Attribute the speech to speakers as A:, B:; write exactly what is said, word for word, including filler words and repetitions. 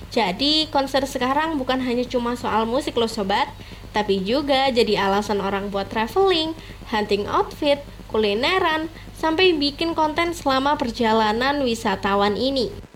A: Jadi konser sekarang bukan hanya cuma soal musik loh sobat, tapi juga jadi alasan orang buat traveling, hunting outfit, kulineran, sampai bikin konten selama perjalanan wisatawan ini.